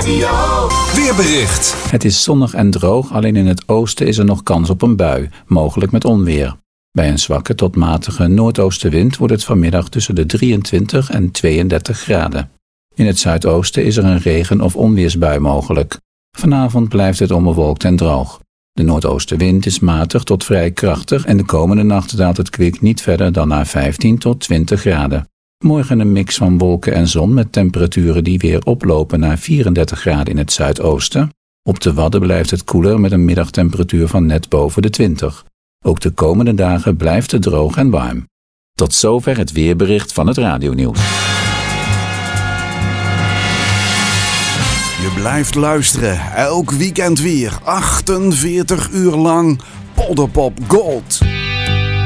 Weerbericht. Het is zonnig en droog, alleen in het oosten is er nog kans op een bui, mogelijk met onweer. Bij een zwakke tot matige noordoostenwind wordt het vanmiddag tussen de 23 en 32 graden. In het zuidoosten is er een regen- of onweersbui mogelijk. Vanavond blijft het onbewolkt en droog. De noordoostenwind is matig tot vrij krachtig en de komende nacht daalt het kwik niet verder dan naar 15 tot 20 graden. Morgen een mix van wolken en zon met temperaturen die weer oplopen naar 34 graden in het zuidoosten. Op de Wadden blijft het koeler met een middagtemperatuur van net boven de 20. Ook de komende dagen blijft het droog en warm. Tot zover het weerbericht van het radionieuws. Je blijft luisteren, elk weekend weer, 48 uur lang, Polderpop Gold.